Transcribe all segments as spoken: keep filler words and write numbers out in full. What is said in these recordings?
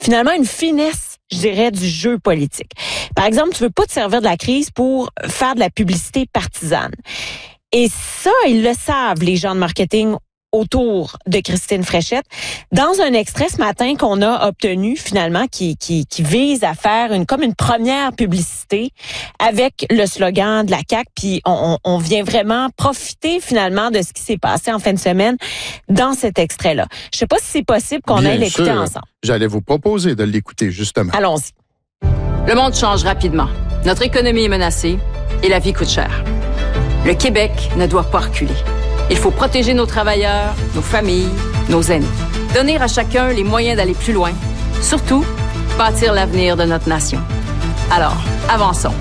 finalement une finesse, je dirais, du jeu politique. Par exemple, tu veux pas te servir de la crise pour faire de la publicité partisane. Et ça, ils le savent, les gens de marketing autour de Christine Fréchette. Dans un extrait ce matin qu'on a obtenu finalement, qui, qui, qui vise à faire une comme une première publicité avec le slogan de la C A Q, puis on, on vient vraiment profiter finalement de ce qui s'est passé en fin de semaine dans cet extrait-là. Je sais pas si c'est possible qu'on aille l'écouter ensemble. J'allais vous proposer de l'écouter, justement. Allons-y. Le monde change rapidement. Notre économie est menacée et la vie coûte cher. Le Québec ne doit pas reculer. Il faut protéger nos travailleurs, nos familles, nos aînés. Donner à chacun les moyens d'aller plus loin. Surtout, bâtir l'avenir de notre nation. Alors, avançons.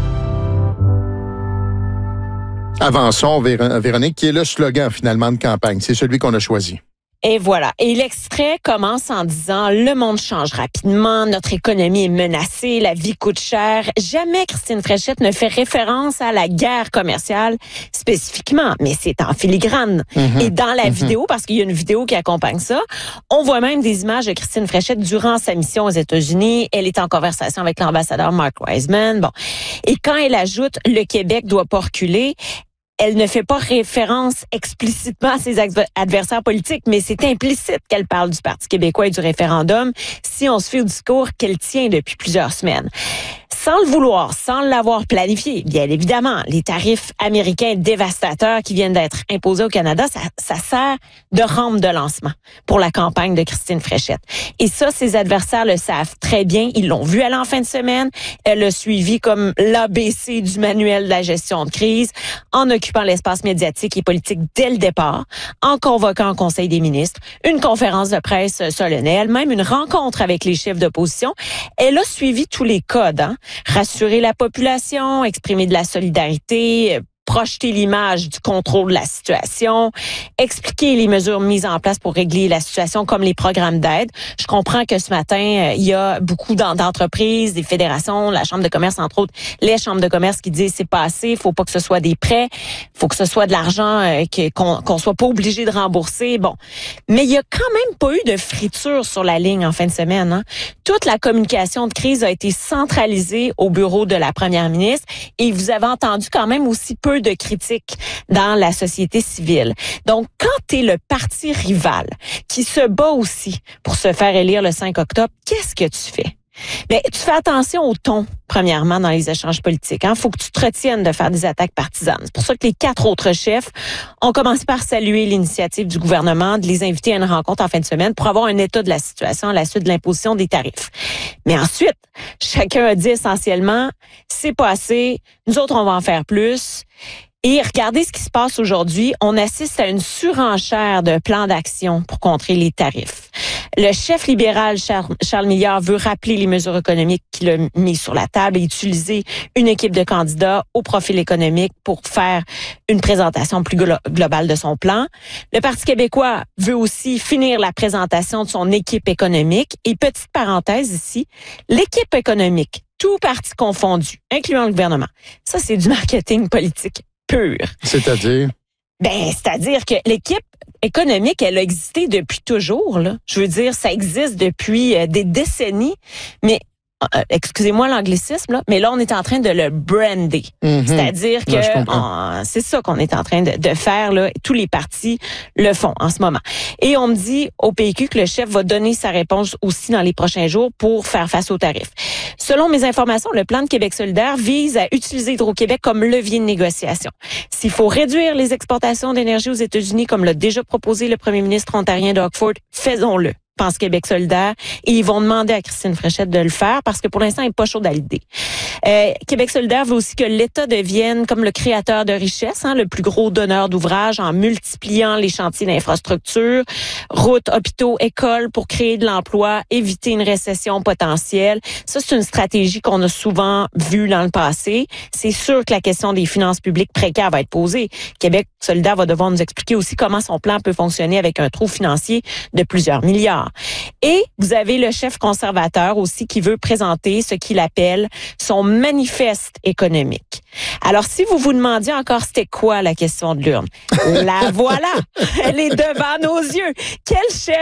Avançons, Véronique, qui est le slogan finalement de campagne. C'est celui qu'on a choisi. Et voilà. Et l'extrait commence en disant « Le monde change rapidement, notre économie est menacée, la vie coûte cher ». Jamais Christine Fréchette ne fait référence à la guerre commerciale spécifiquement, mais c'est en filigrane. Mm-hmm. Et dans la mm-hmm. vidéo, parce qu'il y a une vidéo qui accompagne ça, on voit même des images de Christine Fréchette durant sa mission aux États-Unis. Elle est en conversation avec l'ambassadeur Mark Wiseman. Bon. Et quand elle ajoute « Le Québec doit pas reculer », elle ne fait pas référence explicitement à ses adversaires politiques, mais c'est implicite qu'elle parle du Parti québécois et du référendum si on se fie au discours qu'elle tient depuis plusieurs semaines. Sans le vouloir, sans l'avoir planifié, bien évidemment, les tarifs américains dévastateurs qui viennent d'être imposés au Canada, ça, ça sert de rampe de lancement pour la campagne de Christine Fréchette. Et ça, ses adversaires le savent très bien. Ils l'ont vu aller en fin de semaine. Elle l'a suivi comme l'A B C du manuel de la gestion de crise, en occupant l'espace médiatique et politique dès le départ, en convoquant un conseil des ministres, une conférence de presse solennelle, même une rencontre avec les chefs d'opposition. Elle a suivi tous les codes, hein? Rassurer la population, exprimer de la solidarité, projeter l'image du contrôle de la situation, expliquer les mesures mises en place pour régler la situation comme les programmes d'aide. Je comprends que ce matin, euh, il y a beaucoup d'entreprises, des fédérations, la Chambre de commerce, entre autres, les chambres de commerce qui disent c'est pas assez, il faut pas que ce soit des prêts, faut que ce soit de l'argent euh, que, qu'on, qu'on soit pas obligé de rembourser. Bon. Mais il y a quand même pas eu de friture sur la ligne en fin de semaine, hein. Toute la communication de crise a été centralisée au bureau de la première ministre et vous avez entendu quand même aussi peu de critiques dans la société civile. Donc, quand tu es le parti rival qui se bat aussi pour se faire élire le cinq octobre, qu'est-ce que tu fais? Bien, tu fais attention au ton, premièrement, dans les échanges politiques. Il faut que tu te retiennes de faire des attaques partisanes. C'est pour ça que les quatre autres chefs ont commencé par saluer l'initiative du gouvernement de les inviter à une rencontre en fin de semaine pour avoir un état de la situation à la suite de l'imposition des tarifs. Mais ensuite, chacun a dit essentiellement, c'est pas assez, nous autres, on va en faire plus. Et regardez ce qui se passe aujourd'hui. On assiste à une surenchère de plans d'action pour contrer les tarifs. Le chef libéral Charles, Charles Milliard veut rappeler les mesures économiques qu'il a mises sur la table et utiliser une équipe de candidats au profil économique pour faire une présentation plus glo- globale de son plan. Le Parti québécois veut aussi finir la présentation de son équipe économique. Et petite parenthèse ici, l'équipe économique, tout parti confondu, incluant le gouvernement, ça c'est du marketing politique pur. C'est-à-dire? Ben, c'est-à-dire que l'équipe économique, elle a existé depuis toujours, là. Je veux dire, ça existe depuis euh, des décennies, mais euh, excusez-moi l'anglicisme, là, mais là, on est en train de le brander. Mm-hmm. C'est-à-dire que ouais, on, c'est ça qu'on est en train de, de faire, là. Tous les partis le font en ce moment. Et on me dit au P Q que le chef va donner sa réponse aussi dans les prochains jours pour faire face aux tarifs. Selon mes informations, le plan de Québec solidaire vise à utiliser Hydro-Québec comme levier de négociation. S'il faut réduire les exportations d'énergie aux États-Unis, comme l'a déjà proposé le premier ministre ontarien Doug Ford, faisons-le. Pense Québec solidaire, et ils vont demander à Christine Fréchette de le faire parce que pour l'instant, elle n'est pas chaude à l'idée. Euh, Québec solidaire veut aussi que l'État devienne comme le créateur de richesse, hein, le plus gros donneur d'ouvrages en multipliant les chantiers d'infrastructure, routes, hôpitaux, écoles pour créer de l'emploi, éviter une récession potentielle. Ça, c'est une stratégie qu'on a souvent vue dans le passé. C'est sûr que la question des finances publiques précaires va être posée. Québec solidaire va devoir nous expliquer aussi comment son plan peut fonctionner avec un trou financier de plusieurs milliards. Et vous avez le chef conservateur aussi qui veut présenter ce qu'il appelle son manifeste économique. Alors, si vous vous demandiez encore c'était quoi la question de l'urne, la voilà, elle est devant nos yeux. Quel chef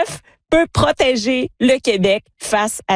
peut protéger le Québec face à